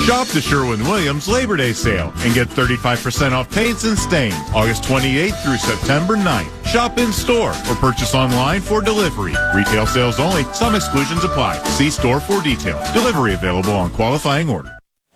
Shop the Sherwin-Williams Labor Day sale and get 35% off paints and stains August 28th through September 9th. Shop in store or purchase online for delivery. Retail sales only. Some exclusions apply. See store for details. Delivery available on qualifying order.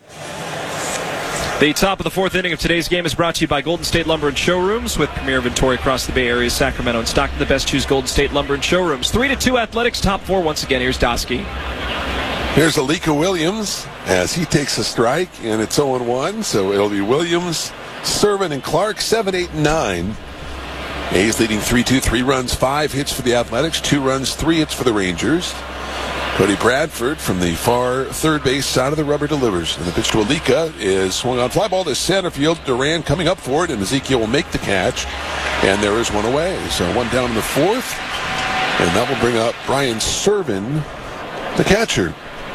The top of the fourth inning of today's game is brought to you by Golden State Lumber and Showrooms. With premier inventory across the Bay Area, Sacramento, and Stockton, the best choose Golden State Lumber and Showrooms. 3-2 Athletics, top four. Once again, here's Dosky. Here's Alika Williams as he takes a strike, and it's 0-1, so it'll be Williams, Servin, and Clark, 7, 8, and 9. A's leading 3-2, 3 runs, 5 hits for the Athletics, 2 runs, 3 hits for the Rangers. Cody Bradford from the far third base side of the rubber delivers. And the pitch to Alika is swung on fly ball to center field. Duran coming up for it, and Ezekiel will make the catch. And there is one away. So one down in the fourth. And that will bring up Brian Servin, the catcher.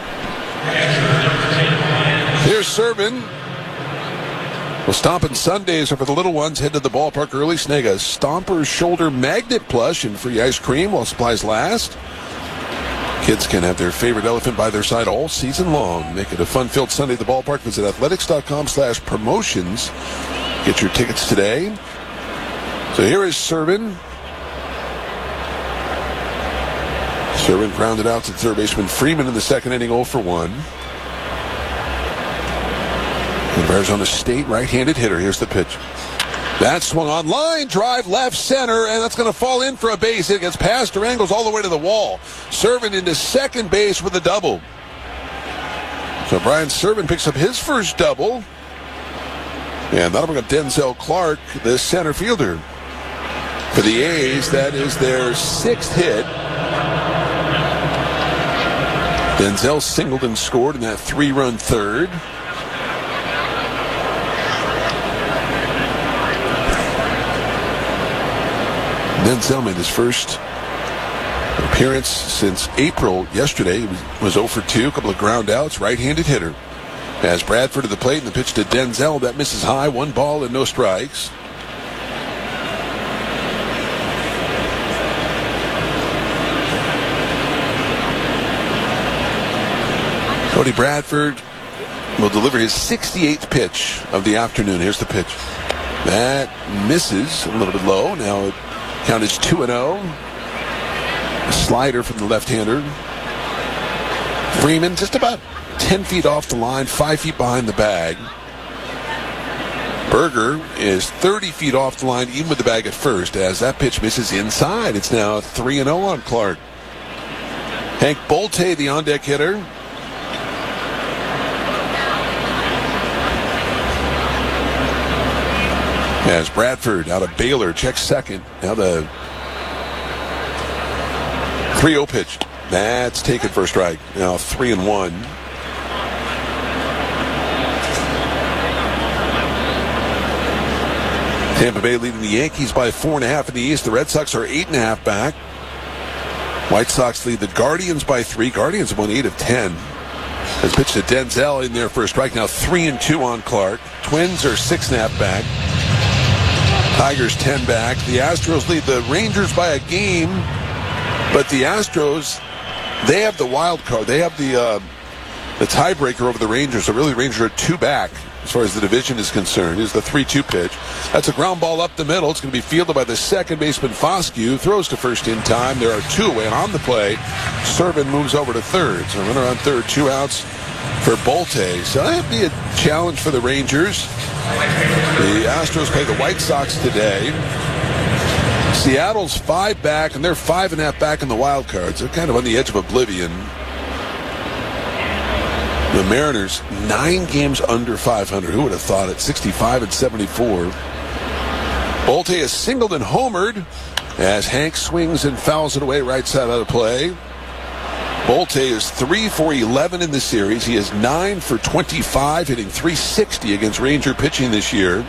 Here's Servin. Well, Stompin' Sundays are for the little ones. Head to the ballpark early. Snag a Stomper's Shoulder Magnet plush and free ice cream while supplies last. Kids can have their favorite elephant by their side all season long. Make it a fun-filled Sunday at the ballpark. Visit athletics.com/promotions. Get your tickets today. So here is Servin. Servin grounded out to third baseman Freeman in the second inning, 0-1. And Arizona State right-handed hitter. Here's the pitch. That swung on line, drive left center, and that's going to fall in for a base. It gets past Duran, goes all the way to the wall. Servin into second base with a double. So Brian Servin picks up his first double. And that'll bring up Denzel Clark, the center fielder. For the A's, that is their 6th hit. Denzel singled and scored in that 3-run third. Denzel made his first appearance since April yesterday. He was 0-2, a couple of ground outs, right-handed hitter. As Bradford to the plate and the pitch to Denzel, that misses high, 1 ball and no strikes. Cody Bradford will deliver his 68th pitch of the afternoon. Here's the pitch. That misses a little bit low. Now it count is 2-0. A slider from the left-hander. Freeman just about 10 feet off the line, 5 feet behind the bag. Berger is 30 feet off the line, even with the bag at first, as that pitch misses inside. It's now 3-0 on Clark. Hank Bolte, the on-deck hitter. As Bradford out of Baylor checks second. Now the 3-0 pitch. That's taken for a strike. Now 3-1. Tampa Bay leading the Yankees by 4.5 in the East. The Red Sox are 8.5 back. White Sox lead the Guardians by 3. Guardians have won 8 of 10. Has pitched to Denzel in there for a strike. Now 3-2 on Clark. Twins are 6.5 back. Tigers 10 back. The Astros lead the Rangers by a game, but the Astros, they have the wild card. They have the tiebreaker over the Rangers. So really, the Rangers are 2 back as far as the division is concerned. Here's the 3-2 pitch. That's a ground ball up the middle. It's going to be fielded by the second baseman Foscue. Throws to first in time. There are 2 away on the play. Servin moves over to third. So runner on third, 2 outs for Bolte. So that'd be a challenge for the Rangers. The Astros play the White Sox today. Seattle's 5 back, and they're 5.5 back in the wild cards. They're kind of on the edge of oblivion. The Mariners, 9 games under 500. Who would have thought it? 65-74. Bolte has singled and homered as Hank swings and fouls it away right side out of play. Bolte is 3 for 11 in the series. He is 9 for 25, hitting .360 against Ranger pitching this year.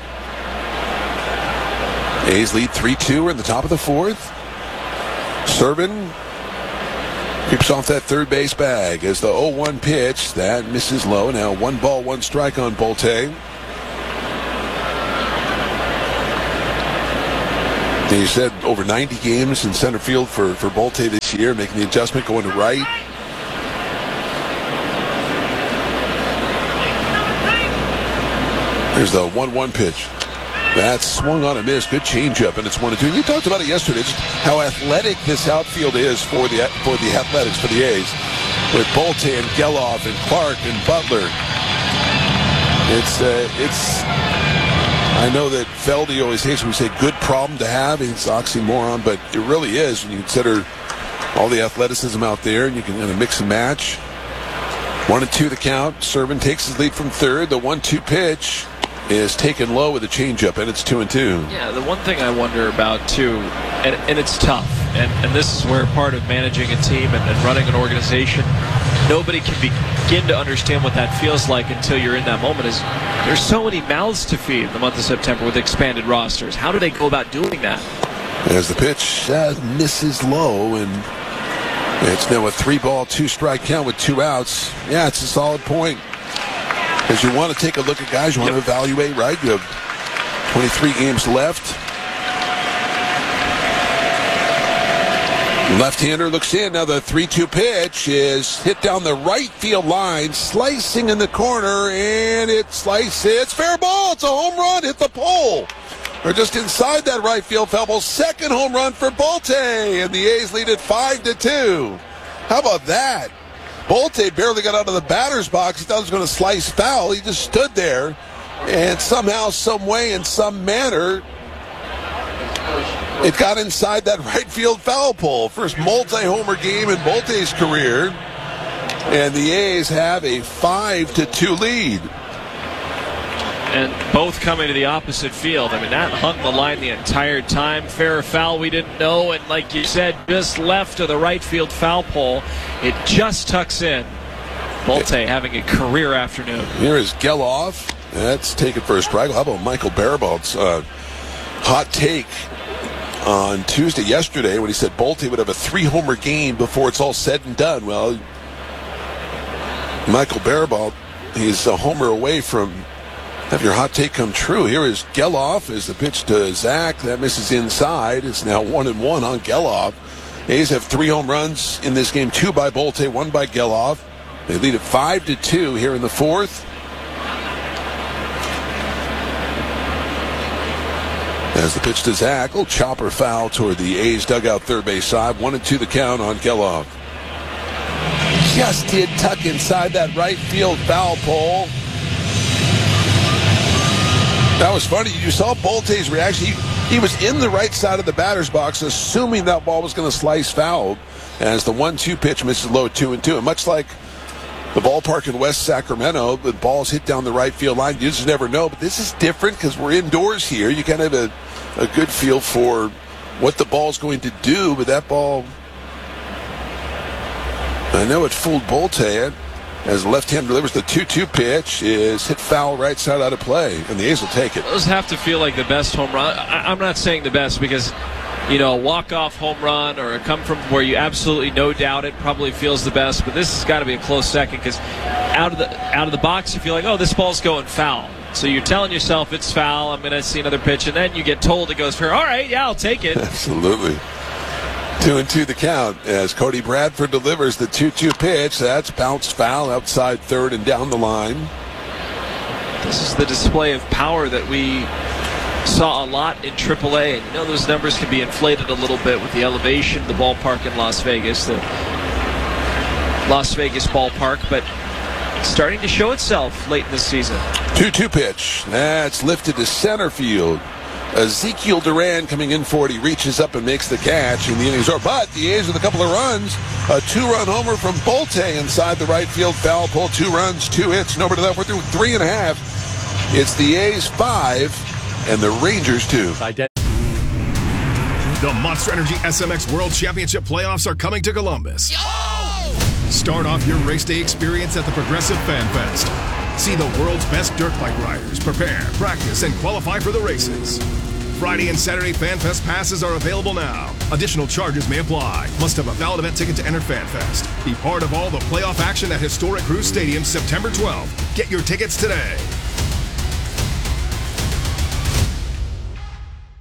A's lead 3-2 in the top of the fourth. Servin creeps off that third base bag as the 0-1 pitch. That misses low. Now 1 ball, 1 strike on Bolte. He said over 90 games in center field for Bolte this year, making the adjustment going to right. There's the 1-1 pitch. That's swung on a miss. Good changeup, and it's 1-2. You talked about it yesterday, just how athletic this outfield is for the Athletics, for the A's, with Bolte and Geloff and Clark and Butler. It's. I know that Feldy always hates when we say good problem to have. It's oxymoron, but it really is when you consider all the athleticism out there, and you can kind of mix and match. 1-2 the count. Servin takes his lead from third. The 1-2 pitch is taken low with a changeup, and it's 2-2. Yeah, the one thing I wonder about, too, and it's tough, and this is where part of managing a team and running an organization, nobody can begin to understand what that feels like until you're in that moment, is there's so many mouths to feed in the month of September with expanded rosters. How do they go about doing that? As the pitch misses low, and it's now a 3-ball, 2-strike count with 2 outs. Yeah, it's a solid point. Because you want to take a look at guys, you want to evaluate, right? You have 23 games left. Left-hander looks in. Now the 3-2 pitch is hit down the right field line, slicing in the corner, and it slices. It's fair ball. It's a home run. Hit the pole. Or just inside that right field foul ball. Second home run for Bolte, and the A's lead it 5-2. How about that? Bolte barely got out of the batter's box. He thought he was going to slice foul. He just stood there, and somehow, some way, in some manner, it got inside that right field foul pole. First multi-homer game in Bolte's career, and the A's have a 5-2 lead. And both coming to the opposite field. I mean, that hung the line the entire time. Fair or foul, we didn't know. And like you said, just left of the right field foul pole. It just tucks in. Bolte having a career afternoon. Here is Geloff. That's taken for a strike. How about Michael Barabald's hot take on yesterday, when he said Bolte would have a 3-homer game before it's all said and done? Well, Michael Barabald, he's a homer away from have your hot take come true. Here is Geloff as the pitch to Zach. That misses inside. It's now 1-1 on Geloff. A's have 3 home runs in this game, 2 by Bolte, 1 by Geloff. They lead it 5-2 here in the 4th. As the pitch to Zach, little chopper foul toward the A's dugout third base side. 1-2 the count on Geloff. Just did tuck inside that right field foul pole. That was funny. You saw Bolte's reaction. He was in the right side of the batter's box, assuming that ball was going to slice foul, as the 1-2 pitch misses low 2-2. And much like the ballpark in West Sacramento, the balls hit down the right field line. You just never know. But this is different because we're indoors here. You kind of have a good feel for what the ball's going to do. But that ball, I know it fooled Bolte. As the left-hander delivers, the 2-2 pitch is hit foul right side out of play, and the A's will take it. Those have to feel like the best home run. I'm not saying the best because, you know, a walk-off home run or a come from where you absolutely no doubt it probably feels the best, but this has got to be a close second because out of the box you feel like, oh, this ball's going foul. So you're telling yourself it's foul, I'm going to see another pitch, and then you get told it goes fair. All right, yeah, I'll take it. Absolutely. 2-2 the count as Cody Bradford delivers the 2-2 pitch. That's bounced foul outside third and down the line. This is the display of power that we saw a lot in AAA. And you know those numbers can be inflated a little bit with the elevation of the ballpark in Las Vegas, the Las Vegas ballpark, but it's starting to show itself late in the season. 2-2 pitch. That's lifted to center field. Ezekiel Duran coming in for it. He reaches up and makes the catch, and the inning's over. But the A's with a couple of runs. A 2-run homer from Bolte inside the right field foul pole. 2 runs, 2 hits. Nobody left. We're through 3.5. It's the A's 5 and the Rangers 2. The Monster Energy SMX World Championship playoffs are coming to Columbus. Start off your race day experience at the Progressive Fan Fest. See the world's best dirt bike riders prepare, practice, and qualify for the races. Friday and Saturday Fan Fest passes are available now. Additional charges may apply. Must have a valid event ticket to enter Fan Fest. Be part of all the playoff action at historic Cruz Stadium September 12th. Get your tickets today.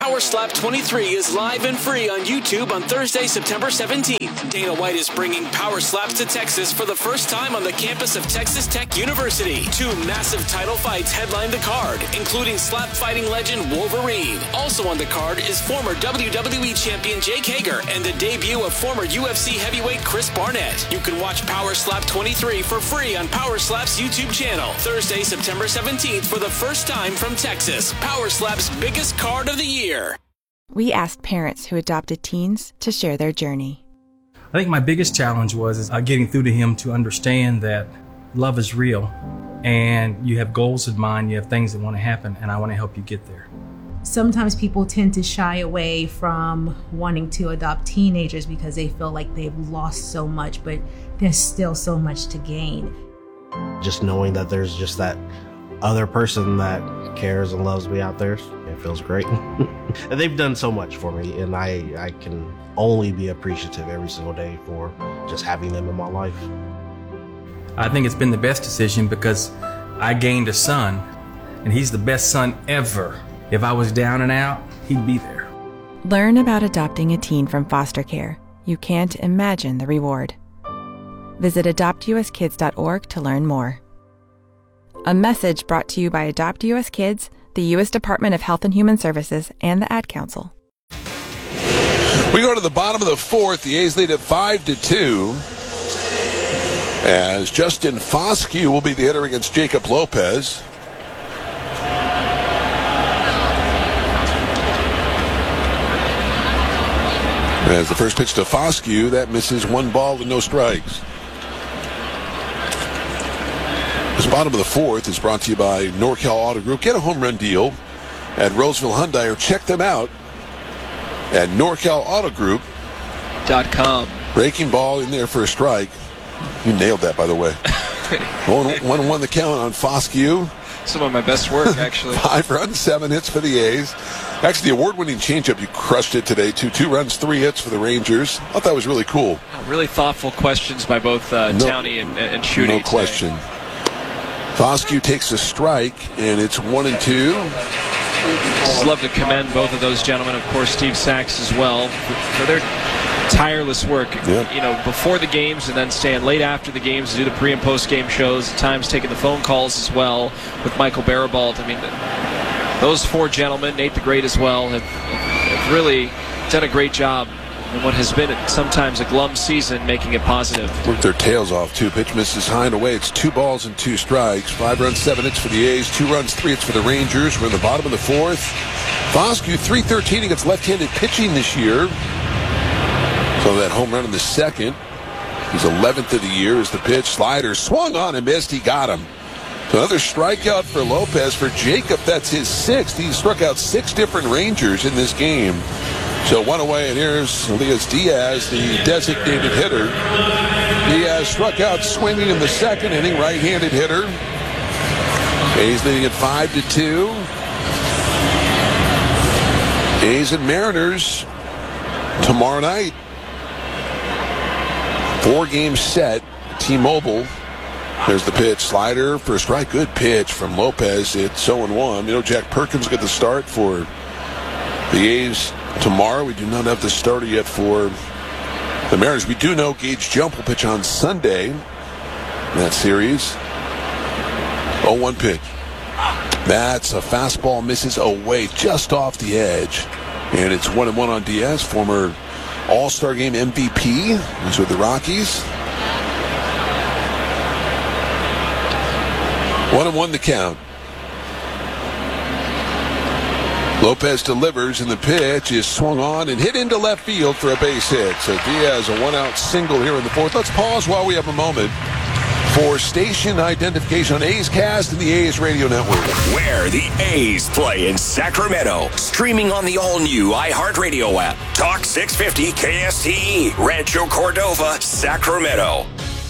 Power Slap 23 is live and free on YouTube on Thursday, September 17th. Dana White is bringing Power Slaps to Texas for the first time on the campus of Texas Tech University. 2 massive title fights headline the card, including slap fighting legend Wolverine. Also on the card is former WWE champion Jake Hager and the debut of former UFC heavyweight Chris Barnett. You can watch Power Slap 23 for free on Power Slap's YouTube channel. Thursday, September 17th for the first time from Texas. Power Slap's biggest card of the year. We asked parents who adopted teens to share their journey. I think my biggest challenge was getting through to him to understand that love is real and you have goals in mind, you have things that want to happen, and I want to help you get there. Sometimes people tend to shy away from wanting to adopt teenagers because they feel like they've lost so much, but there's still so much to gain. Just knowing that there's just that other person that cares and loves me out there, it feels great. And they've done so much for me, and I can only be appreciative every single day for just having them in my life. I think it's been the best decision because I gained a son, and he's the best son ever. If I was down and out, he'd be there. Learn about adopting a teen from foster care. You can't imagine the reward. Visit adoptuskids.org to learn more. A message brought to you by Adopt US Kids, the U.S. Department of Health and Human Services, and the Ad Council. We go to the bottom of the 4th. The A's lead at 5-2. As Justin Foscue will be the hitter against Jacob Lopez. As the first pitch to Foscue, that misses 1 ball and no strikes. This bottom of the 4th is brought to you by NorCal Auto Group. Get a home run deal at Roseville Hyundai or check them out at NorCalAutoGroup.com. Breaking ball in there for a strike. You nailed that, by the way. 1-1 the count on Foscue. Some of my best work, actually. 5 runs, 7 hits for the A's. Actually, the award-winning changeup, you crushed it today, too. 2 runs, 3 hits for the Rangers. I thought that was really cool. Really thoughtful questions by both Downey and Shooty. No question. Foscue takes a strike, and it's 1-2. Just love to commend both of those gentlemen, of course, Steve Sachs as well, for their tireless work, before the games and then staying late after the games to do the pre- and post-game shows, at times taking the phone calls as well with Michael Barabalt. I mean, those 4 gentlemen, Nate the Great as well, have really done a great job in what has been sometimes a glum season, making it positive. Worked their tails off, too. Pitch misses high and away. It's 2 balls and 2 strikes. 5 runs, 7 hits for the A's. 2 runs, 3 hits for the Rangers. We're in the bottom of the 4th. Foscue, .313 against left-handed pitching this year. So that home run in the 2nd. He's 11th of the year as the pitch. Slider swung on and missed. He got him. So another strikeout for Lopez. For Jacob, that's his 6th. He struck out 6 different Rangers in this game. So 1 away, and here's Elias Diaz, the designated hitter. Diaz struck out swinging in the 2nd inning, right-handed hitter. A's leading at 5-2. A's and Mariners tomorrow night. 4-game set, T-Mobile. There's the pitch. Slider for a strike. Good pitch from Lopez. It's 0-1. Jack Perkins got the start for the A's tomorrow. We do not have the starter yet for the Mariners. We do know Gage Jump will pitch on Sunday in that series. 0-1 pitch. That's a fastball, misses away just off the edge. And it's 1-1 on Diaz, former All-Star Game MVP. He's with the Rockies. 1-1 the count. Lopez delivers, and the pitch is swung on and hit into left field for a base hit. So Diaz, a 1-out single here in the 4th. Let's pause while we have a moment for station identification on A's Cast and the A's Radio Network. Where the A's play in Sacramento. Streaming on the all-new iHeartRadio app. Talk 650 KSTE, Rancho Cordova, Sacramento.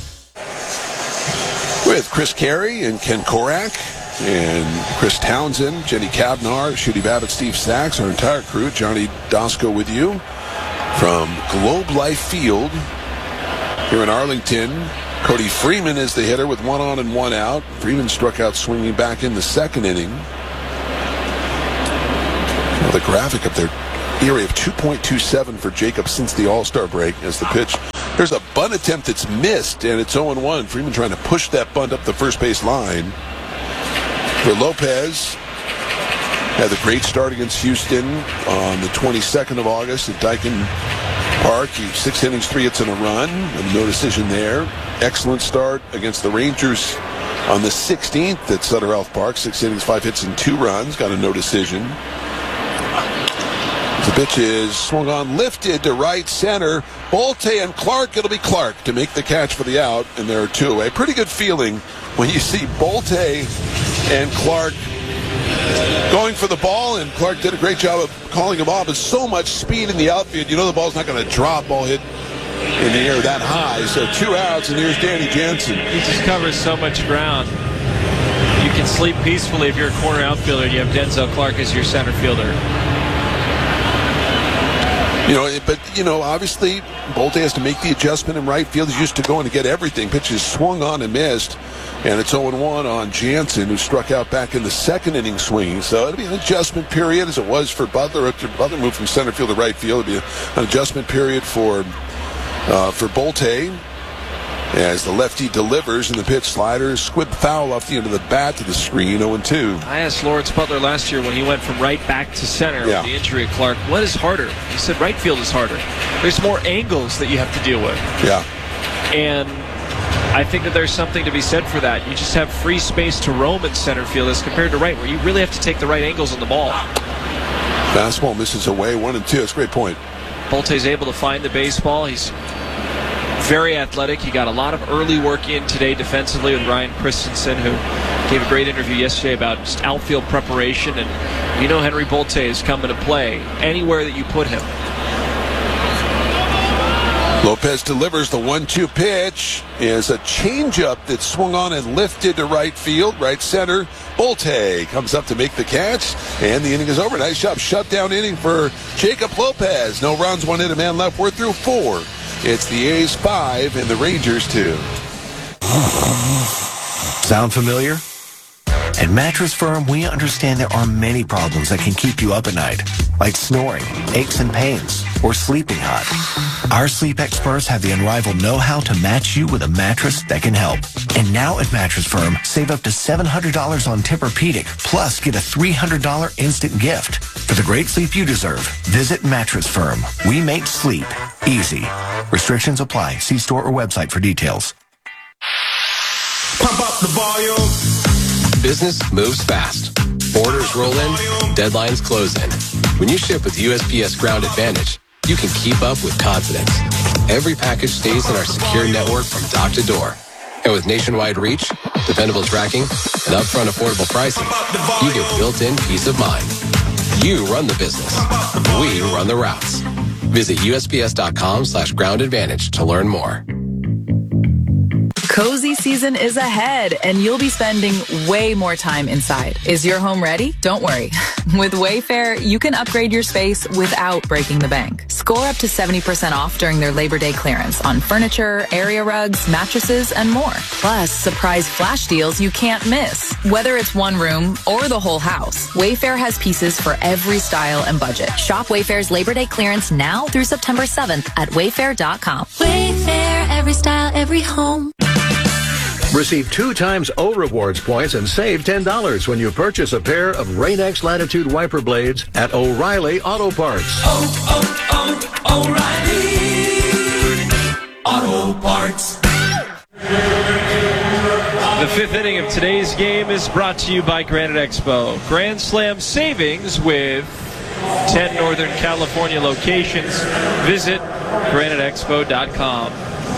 With Chris Carey and Ken Korak and Chris Townsend, Jenny Kavnar, Shooty Babbitt, Steve Sachs, our entire crew, Johnny Dosco with you from Globe Life Field here in Arlington. Cody Freeman is the hitter with 1 on and 1 out. Freeman struck out swinging back in the 2nd inning. Well, the graphic up there, ERA of 2.27 for Jacob since the All-Star break as the pitch. There's a bunt attempt that's missed, and it's 0-1. Freeman trying to push that bunt up the first base line. For Lopez, had the great start against Houston on the 22nd of August at Daikin Park. 6 innings, 3 hits and a run, and no decision there. Excellent start against the Rangers on the 16th at Sutter Health Park. 6 innings, 5 hits and 2 runs. Got a no decision. The pitch is swung on, lifted to right center. Bolte and Clark. It'll be Clark to make the catch for the out, and there are 2 away. Pretty good feeling when you see Bolte and Clark going for the ball, and Clark did a great job of calling him off. There's so much speed in the outfield. You know the ball's not going to drop. Ball hit in the air that high. So 2 outs, and here's Danny Jansen. He just covers so much ground. You can sleep peacefully if you're a corner outfielder and you have Denzel Clark as your center fielder. Obviously, Bolte has to make the adjustment in right field. He's used to going to get everything. Pitches swung on and missed, and it's 0-1 on Jansen, who struck out back in the 2nd inning swinging. So it'll be an adjustment period, as it was for Butler. After Butler moved from center field to right field, it'll be an adjustment period for Bolte, as the lefty delivers, and the pitch slider squib foul off the end of the bat to the screen. 0-2. I asked Lawrence Butler last year when he went from right back to center with the injury of Clark, what is harder? He said right field is harder. There's more angles that you have to deal with. Yeah. And I think that there's something to be said for that. You just have free space to roam in center field as compared to right, where you really have to take the right angles on the ball. Fastball misses away, 1-2. That's a great point. Bolte's able to find the baseball. He's very athletic. He got a lot of early work in today defensively with Ryan Christensen, who gave a great interview yesterday about just outfield preparation. And Henry Bolte is coming to play anywhere that you put him. Lopez delivers the 1-2 pitch. Is a changeup that swung on and lifted to right field, right center. Bolte comes up to make the catch, and the inning is over. Nice job. Shutdown inning for Jacob Lopez. No runs, 1 hit, a man left. We're through 4. It's the A's 5 and the Rangers 2. Sound familiar? At Mattress Firm, we understand there are many problems that can keep you up at night, like snoring, aches and pains, or sleeping hot. Our sleep experts have the unrivaled know-how to match you with a mattress that can help. And now at Mattress Firm, save up to $700 on Tempur-Pedic, plus get a $300 instant gift. For the great sleep you deserve, visit Mattress Firm. We make sleep easy. Restrictions apply. See store or website for details. Pump up the volume. Business moves fast. Orders roll in, deadlines close in. When you ship with USPS Ground Advantage, you can keep up with confidence. Every package stays in our secure network from dock to door. And with nationwide reach, dependable tracking, and upfront affordable pricing, you get built-in peace of mind. You run the business. We run the routes. Visit USPS.com/Ground Advantage to learn more. Cozy season is ahead, and you'll be spending way more time inside. Is your home ready? Don't worry. With Wayfair, you can upgrade your space without breaking the bank. Score up to 70% off during their Labor Day clearance on furniture, area rugs, mattresses, and more. Plus, surprise flash deals you can't miss. Whether it's one room or the whole house, Wayfair has pieces for every style and budget. Shop Wayfair's Labor Day clearance now through September 7th at wayfair.com. Wayfair, every style, every home. Receive 2 times O Rewards points and save $10 when you purchase a pair of Rain-X Latitude wiper blades at O'Reilly Auto Parts. O'Reilly Auto Parts. The 5th inning of today's game is brought to you by Granite Expo. Grand Slam savings with 10 Northern California locations. Visit graniteexpo.com.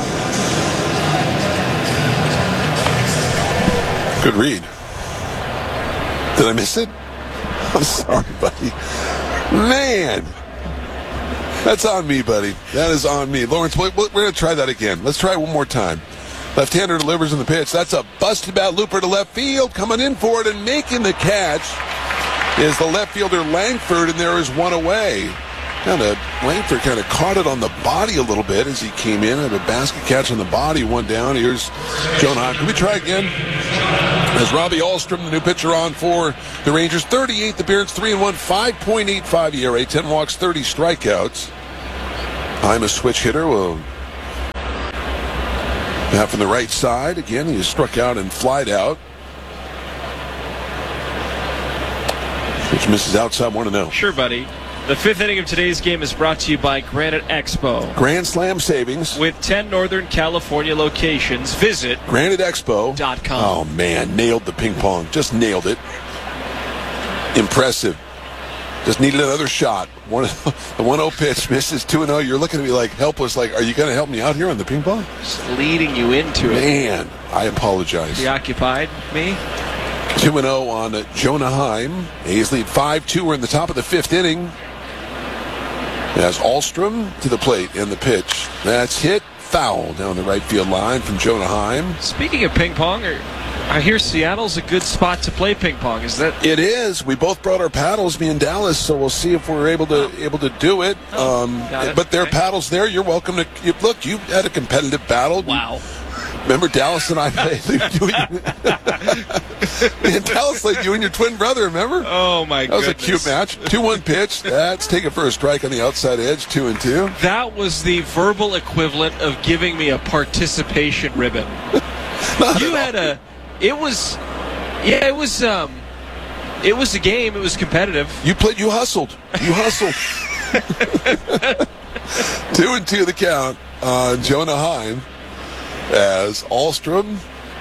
Good read. Did I miss it? I'm sorry, buddy. Man. That's on me, buddy. That is on me. Lawrence, we're going to try that again. Let's try it one more time. Left-hander delivers in the pitch. That's a busted bat looper to left field. Coming in for it and making the catch is the left fielder Langford, and there is one away. Langford kind of caught it on the body a little bit as he came in. Had a basket catch on the body, one down. Here's Joan Hahn. Can we try again? As Robbie Ahlstrom, the new pitcher on for the Rangers, 38th appearance, 3-1, 5.85 ERA, 10 walks, 30 strikeouts. I'm a switch hitter. Will have from the right side. Again, he struck out and flied out. Which misses outside 1-0. Sure, buddy. The fifth inning of today's game is brought to you by Granite Expo. Grand Slam savings. With 10 Northern California locations. Visit GraniteExpo.com. Oh, man. Nailed the ping pong. Just nailed it. Impressive. Just needed another shot. The 1-0 pitch misses 2-0. You're looking at me like helpless. Like, are you going to help me out here on the ping pong? Just leading you into it. Man, I apologize. Preoccupied me. 2-0 on Jonah Heim. A's lead 5-2. We're in the top of the fifth inning. As Ahlstrom to the plate in the pitch. That's hit foul down the right field line from Jonah Heim. Speaking of ping pong, I hear Seattle's a good spot to play ping pong. Is that? It is. We both brought our paddles, me and Dallas, so we'll see if we're able to do it. But there are paddles there. You're welcome to look. You had a competitive battle. Wow. Remember Dallas and I played? And Dallas played you and your twin brother, remember? Oh, my goodness. That was a cute match. 2-1 pitch. That's taken for a strike on the outside edge, 2-2. That was the verbal equivalent of giving me a participation ribbon. You had a... It was a game. It was competitive. You hustled. 2-2 the count on Jonah Heim. As Ahlstrom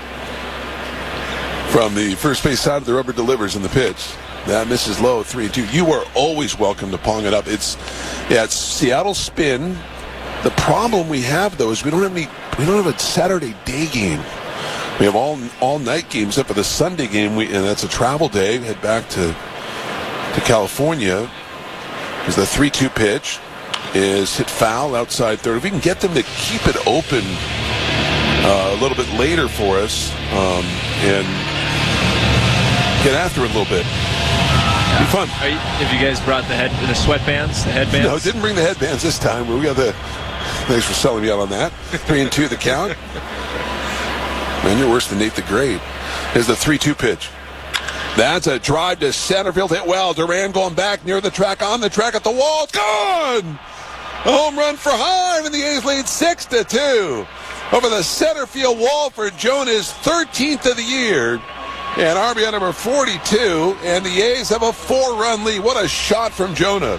from the first base side of the rubber delivers in the pitch. That misses low, 3-2. You are always welcome to pong it up. It's Seattle spin. The problem we have though is we don't have a Saturday day game. We have all night games except for the Sunday game. And that's a travel day. Head back to California. As the 3-2 pitch is hit foul outside third. If we can get them to keep it open a little bit later for us and get after it a little bit. It'll be fun. Have you guys brought the sweatbands, the headbands? No, didn't bring the headbands this time. We got the. Thanks for selling me out on that. 3-2 the count. Man, you're worse than Nate the Great. Here's the 3-2 pitch. That's a drive to center field. Hit well. Duran going back near the track, on the track at the wall. It's gone! A home run for Heim, and the A's lead 6-2. Over the center field wall for Jonah's 13th of the year. And RBI number 42. And the A's have a 4-run lead. What a shot from Jonah.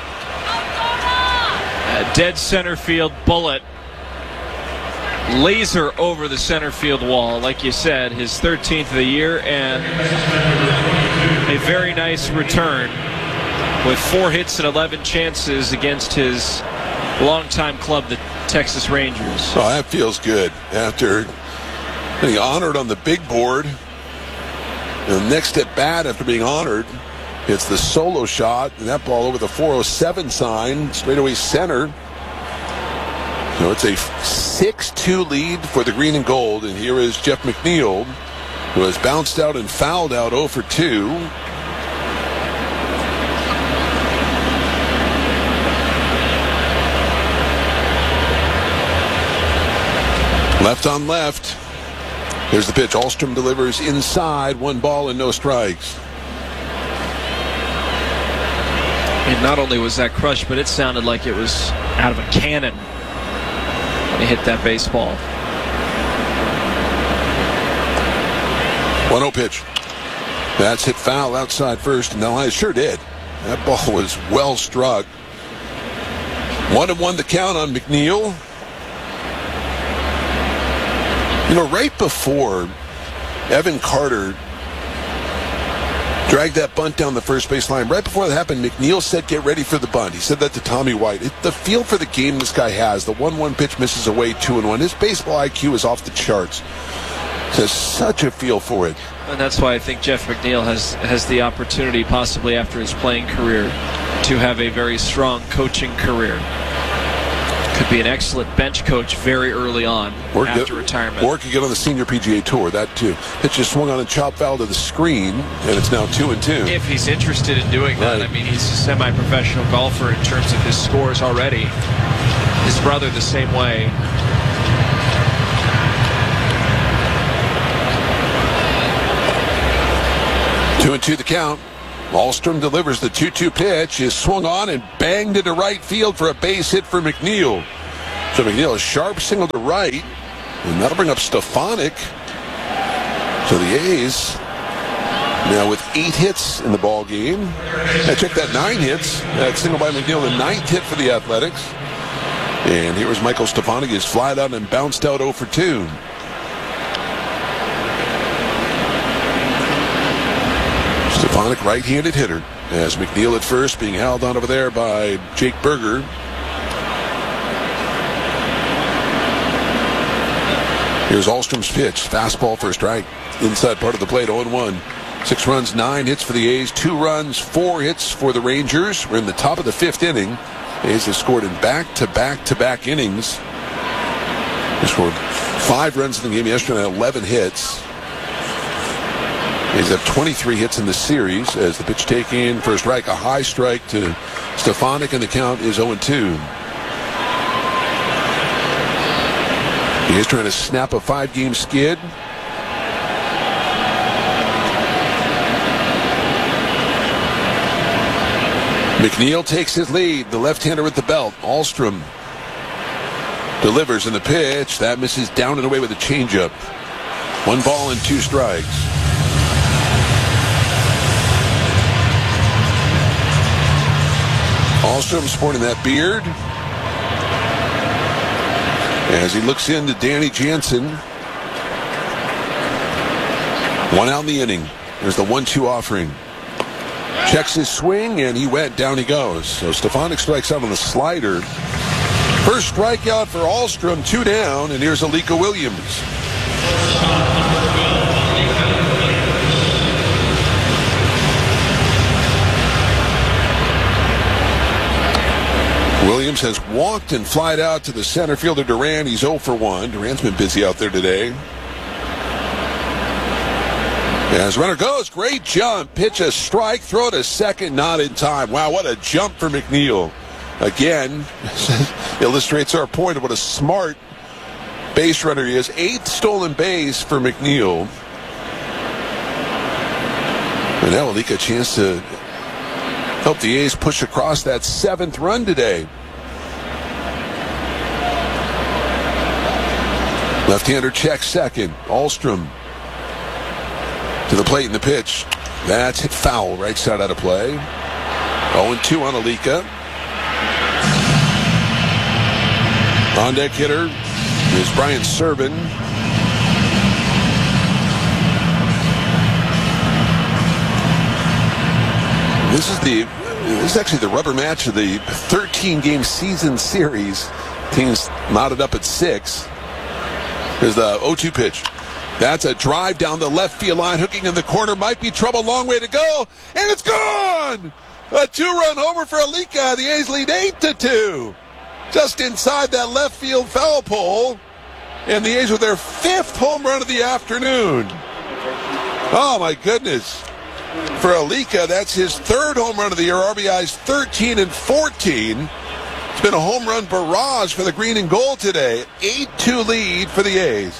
A dead center field bullet. Laser over the center field wall. Like you said, his 13th of the year. And a very nice return with 4 hits and 11 chances against his longtime club, the Texas Rangers. Oh, that feels good. After being honored on the big board, the next at bat after being honored, it's the solo shot, and that ball over the 407 sign, straightaway center. So it's a 6-2 lead for the green and gold, and here is Jeff McNeil, who has bounced out and fouled out 0 for 2. Left on left. Here's the pitch. Ahlstrom delivers inside. 1 ball and no strikes. And not only was that crushed, but it sounded like it was out of a cannon when he hit that baseball. 1-0 pitch. That's hit foul outside first. No, I sure did. That ball was well struck. 1-1 the count on McNeil. You know, right before Evan Carter dragged that bunt down the first base line, right before that happened, McNeil said, get ready for the bunt. He said that to Tommy White. The feel for the game this guy has, the 1-1 pitch misses away 2-1. His baseball IQ is off the charts. He has such a feel for it. And that's why I think Jeff McNeil has the opportunity, possibly after his playing career, to have a very strong coaching career. Could be an excellent bench coach very early on after retirement. Or could get on the Senior PGA Tour, that too. Pitch just swung on a chop foul to the screen, and it's now 2-2. If he's interested in doing that. Right. I mean, he's a semi-professional golfer in terms of his scores already. His brother the same way. 2-2 the count. Ahlstrom delivers the 2-2 pitch, is swung on and banged into right field for a base hit for McNeil. So McNeil, a sharp single to right, and that'll bring up Stefanik. So the A's now with 8 hits in the ball game. I checked that 9 hits. That single by McNeil, the 9th hit for the Athletics. And here was Michael Stefanik. He's flied out and bounced out 0 for 2. Stefanik, right-handed hitter, as McNeil at first being held on over there by Jake Berger. Here's Ahlstrom's pitch. Fastball for a strike. Inside part of the plate, 0-1. 6 runs, 9 hits for the A's. 2 runs, 4 hits for the Rangers. We're in the top of the 5th inning. A's have scored in back-to-back innings. They scored 5 runs in the game yesterday and 11 hits. A's have 23 hits in the series as the pitch taken for a strike. A high strike to Stefanik, and the count is 0-2. He is trying to snap a 5-game skid. McNeil takes his lead, the left-hander with the belt. Ahlstrom delivers in the pitch. That misses down and away with a changeup. 1 ball and 2 strikes. Ahlstrom sporting that beard as he looks into Danny Jansen. 1 out in the inning. There's the 1-2 offering. Checks his swing, and he went. Down he goes. So Stefanik strikes out on the slider. First strikeout for Ahlstrom, 2 down, and here's Alika Williams. Williams has walked and flied out to the center fielder Duran. He's 0 for 1. Duran's been busy out there today. As runner goes, great jump. Pitch a strike, throw it to second, not in time. Wow, what a jump for McNeil. Again, illustrates our point of what a smart base runner he is. 8th stolen base for McNeil. And now Alika a chance to help the A's push across that 7th run today. Left-hander checks second. Ahlstrom to the plate in the pitch. That's hit foul, right side out of play. 0-2 on Alika. On deck hitter is Brian Serban. This is actually the rubber match of the 13-game season series. Teams knotted up at 6. Here's the 0-2 pitch. That's a drive down the left field line, hooking in the corner. Might be trouble, long way to go, and it's gone! A 2-run homer for Alika. The A's lead 8-2. Just inside that left field foul pole. And the A's with their 5th home run of the afternoon. Oh, my goodness. For Alika, that's his 3rd home run of the year. RBIs 13 and 14. It's been a home run barrage for the green and gold today. 8-2 lead for the A's.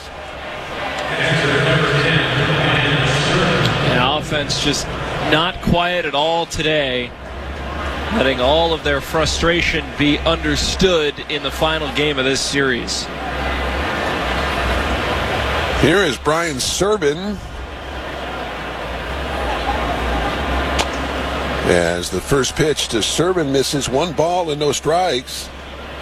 And offense just not quiet at all today, letting all of their frustration be understood in the final game of this series. Here is Brian Serban as the first pitch to Serban misses. 1 ball and no strikes.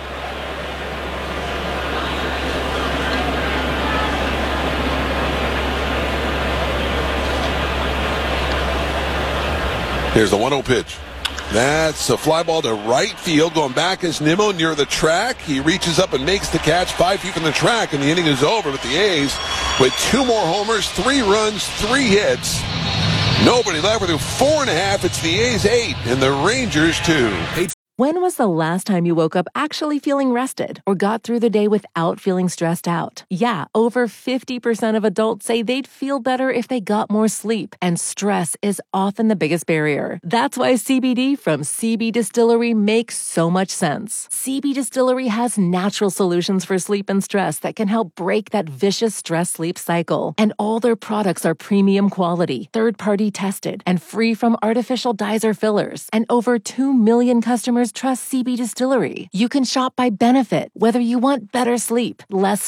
Here's the 1-0 pitch. That's a fly ball to right field. Going back is Nimmo near the track. He reaches up and makes the catch 5 feet from the track, and the inning is over with the A's with 2 more homers, 3 runs, 3 hits. Nobody left. We're through 4.5. It's the A's 8 and the Rangers 2. When was the last time you woke up actually feeling rested or got through the day without feeling stressed out? Yeah, over 50% of adults say they'd feel better if they got more sleep, and stress is often the biggest barrier. That's why CBD from CB Distillery makes so much sense. CB Distillery has natural solutions for sleep and stress that can help break that vicious stress-sleep cycle. And all their products are premium quality, third-party tested, and free from artificial dyes or fillers. And over 2 million customers trust CB Distillery. You can shop by benefit, whether you want better sleep, less